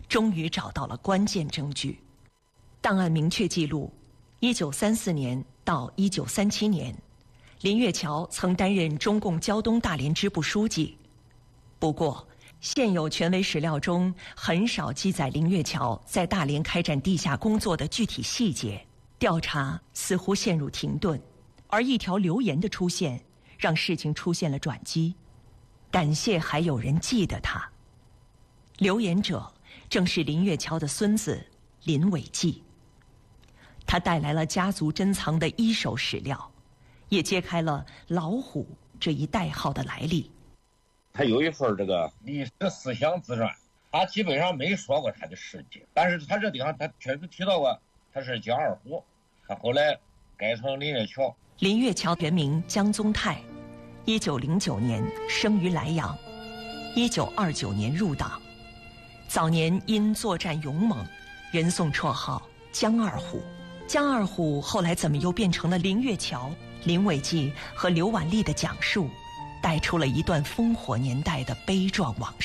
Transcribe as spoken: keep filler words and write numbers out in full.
终于找到了关键证据。档案明确记录，一九三四年到一九三七年，林月桥曾担任中共胶东大连支部书记。不过，现有权威史料中很少记载林月桥在大连开展地下工作的具体细节，调查似乎陷入停顿。而一条留言的出现，让事情出现了转机。感谢还有人记得他。留言者正是林月桥的孙子林伟纪。他带来了家族珍藏的一手史料，也揭开了老虎这一代号的来历。 他有一份这个历史思想自传，他基本上没说过他的事迹，但是他这地方他确实提到过他是江二虎，他后来改成林月桥。 林月桥原名江宗泰，一九零九年生于莱阳，一九二九年入党。早年因作战勇猛，人送绰号江二虎。江二虎后来怎么又变成了林月桥？林伟纪和刘婉丽的讲述，带出了一段烽火年代的悲壮往事。